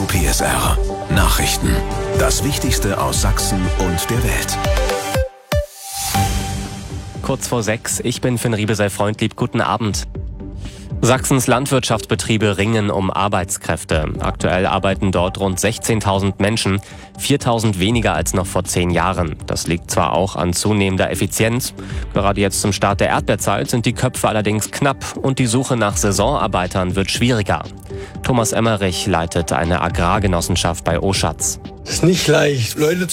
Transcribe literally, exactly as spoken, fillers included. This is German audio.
P S R. Nachrichten. Das Wichtigste aus Sachsen und der Welt. Kurz vor sechs, ich bin Finn Riebesell-Freundlieb. Guten Abend. Sachsens Landwirtschaftsbetriebe ringen um Arbeitskräfte. Aktuell arbeiten dort rund sechzehntausend Menschen, viertausend weniger als noch vor zehn Jahren. Das liegt zwar auch an zunehmender Effizienz. Gerade jetzt zum Start der Erdbeerzeit sind die Köpfe allerdings knapp und die Suche nach Saisonarbeitern wird schwieriger. Thomas Emmerich leitet eine Agrargenossenschaft bei Oschatz. Es ist nicht leicht, Leute